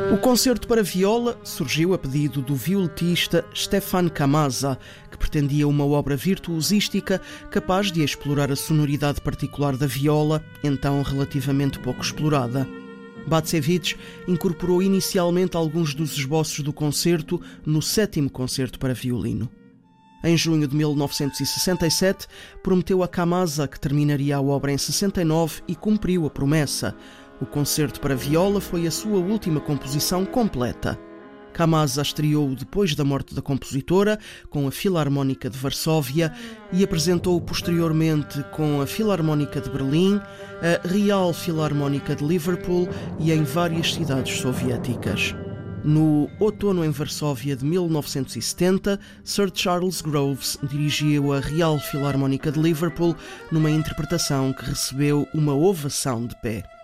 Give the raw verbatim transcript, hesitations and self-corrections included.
O concerto para viola surgiu a pedido do violetista Stefan Kamasa, que pretendia uma obra virtuosística capaz de explorar a sonoridade particular da viola, então relativamente pouco explorada. Bacevich incorporou inicialmente alguns dos esboços do concerto no sétimo concerto para violino. Em junho de mil novecentos e sessenta e sete, prometeu a Kamasa que terminaria a obra em sessenta e nove e cumpriu a promessa. O concerto para viola foi a sua última composição completa. Kamasa estreou depois da morte da compositora com a Filarmónica de Varsóvia e apresentou posteriormente com a Filarmónica de Berlim, a Real Filarmónica de Liverpool e em várias cidades soviéticas. No Outono em Varsóvia de mil novecentos e setenta, Sir Charles Groves dirigiu a Real Filarmónica de Liverpool numa interpretação que recebeu uma ovação de pé.